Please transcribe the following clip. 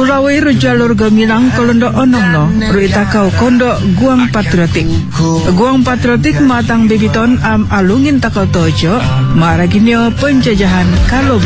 Kulawai jalur gamilang kolondo onongno ruita kau kondo guang patriotik. Guang patriotik matang bebiton am alungin takau tojo maraginyo penjajahan kalau